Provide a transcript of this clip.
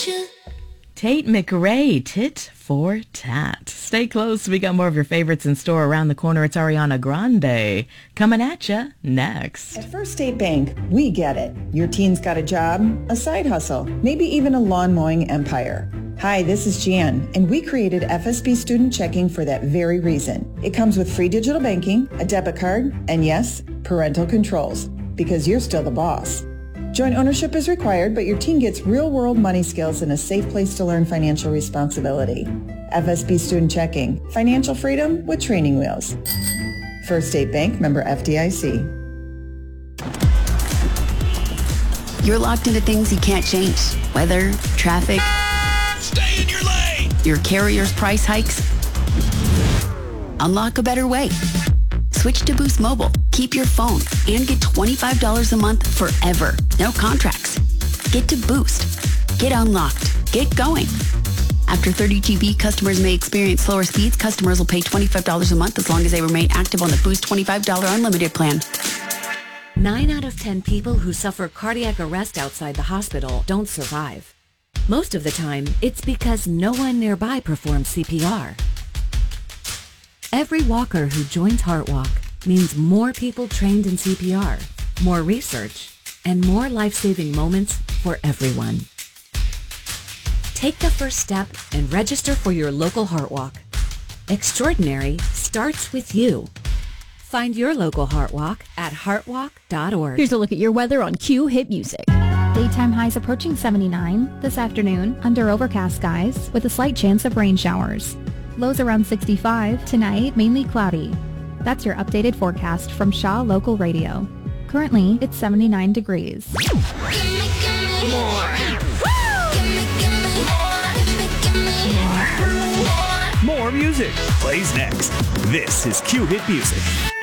Tate McRae, tit for tat. Stay close. We got more of your favorites in store around the corner. It's Ariana Grande coming at ya next. At First State Bank, we get it. Your teen's got a job, a side hustle, maybe even a lawn mowing empire. Hi, this is Jan, and we created FSB Student Checking for that very reason. It comes with free digital banking, a debit card, and yes, parental controls, because you're still the boss. Joint ownership is required, but your teen gets real-world money skills and a safe place to learn financial responsibility. FSB Student Checking. Financial freedom with training wheels. First State Bank, member FDIC. You're locked into things you can't change. Weather, traffic. Stay in your lane! Your carrier's price hikes. Unlock a better way. Switch to Boost Mobile. Keep your phone and get $25 a month forever. No contracts. Get to Boost. Get unlocked. Get going. After 30 GB, customers may experience slower speeds. Customers will pay $25 a month as long as they remain active on the Boost $25 unlimited plan. 9 out of 10 people who suffer cardiac arrest outside the hospital don't survive. Most of the time, it's because no one nearby performs CPR. Every walker who joins HeartWalk means more people trained in CPR, more research, and more life-saving moments for everyone. Take the first step and register for your local HeartWalk. Extraordinary starts with you. Find your local HeartWalk at heartwalk.org. Here's a look at your weather on Q Hit Music. Daytime highs approaching 79. This afternoon, under overcast skies with a slight chance of rain showers. Lows around 65. Tonight, mainly cloudy. That's your updated forecast from Shaw Local Radio. Currently, it's 79 degrees. More music plays next. This is Q Hit Music.